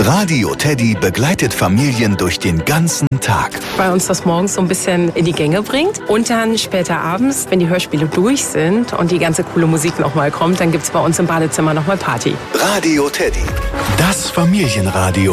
Radio Teddy begleitet Familien durch den ganzen Tag. Bei uns das morgens so ein bisschen in die Gänge bringt. Und dann später abends, wenn die Hörspiele durch sind und die ganze coole Musik nochmal kommt, dann gibt's bei uns im Badezimmer nochmal Party. Radio Teddy, das Familienradio.